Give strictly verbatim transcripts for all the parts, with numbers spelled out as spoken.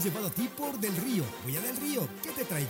es llevado a ti por Del Río. Voy a Del Río, ¿qué te traigo?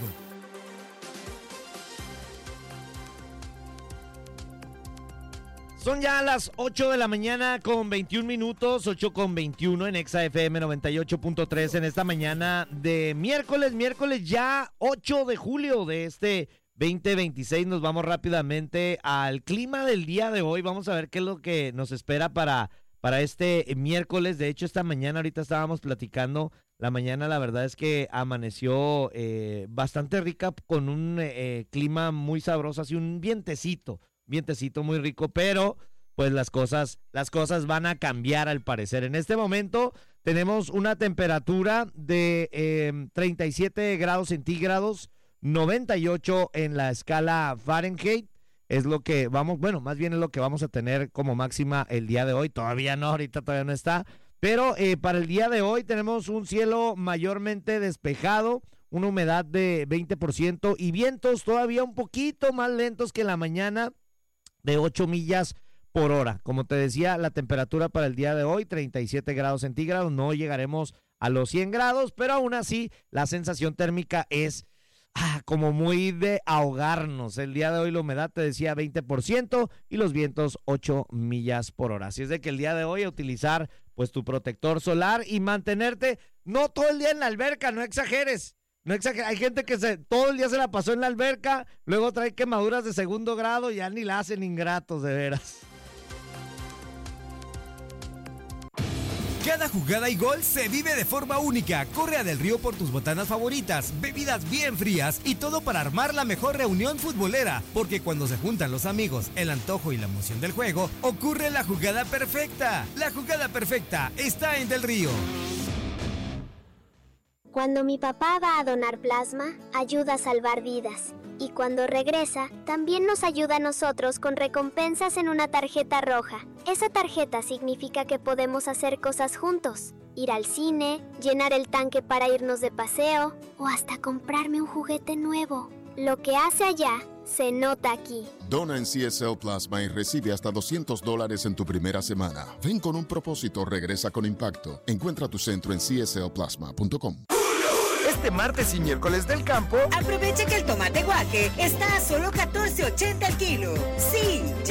Son ya las ocho de la mañana con veintiún minutos, ocho con veintiuno en Exa F M noventa y ocho punto tres en esta mañana de miércoles, miércoles ya ocho de julio de este veinte veintiséis. Nos vamos rápidamente al clima del día de hoy. Vamos a ver qué es lo que nos espera para, para este miércoles. De hecho, esta mañana ahorita estábamos platicando. La mañana la verdad es que amaneció eh, bastante rica con un eh, clima muy sabroso, así un vientecito. vientecito muy rico, pero pues las cosas, las cosas van a cambiar al parecer. En este momento tenemos una temperatura de eh, treinta y siete grados centígrados, noventa y ocho en la escala Fahrenheit. Es lo que vamos, bueno, más bien es lo que vamos a tener como máxima el día de hoy. Todavía no, ahorita todavía no está. Pero eh, para el día de hoy tenemos un cielo mayormente despejado, una humedad de veinte por ciento y vientos todavía un poquito más lentos que en la mañana, de ocho millas por hora. Como te decía, la temperatura para el día de hoy, treinta y siete grados centígrados, no llegaremos a los cien grados, pero aún así la sensación térmica es ah, como muy de ahogarnos. El día de hoy la humedad, te decía, veinte por ciento y los vientos ocho millas por hora. Así es de que el día de hoy a utilizar pues tu protector solar y mantenerte no todo el día en la alberca, no exageres. No exageres, hay gente que se todo el día se la pasó en la alberca, luego trae quemaduras de segundo grado y ya ni la hacen ingratos, de veras. Cada jugada y gol se vive de forma única. Corre a Del Río por tus botanas favoritas, bebidas bien frías y todo para armar la mejor reunión futbolera. Porque cuando se juntan los amigos, el antojo y la emoción del juego, ocurre la jugada perfecta. La jugada perfecta está en Del Río. Cuando mi papá va a donar plasma, ayuda a salvar vidas. Y cuando regresa, también nos ayuda a nosotros con recompensas en una tarjeta roja. Esa tarjeta significa que podemos hacer cosas juntos. Ir al cine, llenar el tanque para irnos de paseo o hasta comprarme un juguete nuevo. Lo que hace allá se nota aquí. Dona en C S L Plasma y recibe hasta doscientos dólares en tu primera semana. Ven con un propósito, regresa con impacto. Encuentra tu centro en c s l plasma punto com. Este martes y miércoles del campo, aprovecha que el tomate guaje está a solo catorce ochenta el kilo. Sí,